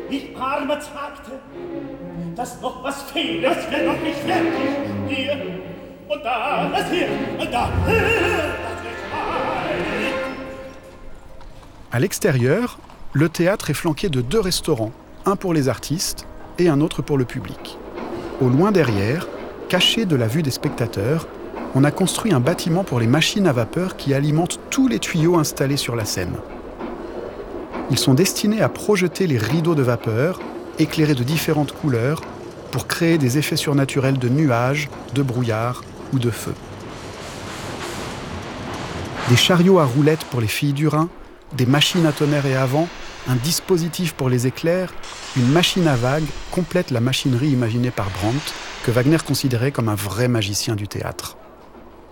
Ich armer sagte, dass noch was fehle, das wär noch nicht fertig. Hier und da, das hier und da, das ist mein. À l'extérieur, le théâtre est flanqué de 2 restaurants, un pour les artistes et un autre pour le public. Au loin derrière, caché de la vue des spectateurs, on a construit un bâtiment pour les machines à vapeur qui alimentent tous les tuyaux installés sur la scène. Ils sont destinés à projeter les rideaux de vapeur, éclairés de différentes couleurs, pour créer des effets surnaturels de nuages, de brouillard ou de feu. Des chariots à roulettes pour les filles du Rhin, des machines à tonnerre et à vent, un dispositif pour les éclairs, une machine à vagues complètent la machinerie imaginée par Brandt, que Wagner considérait comme un vrai magicien du théâtre.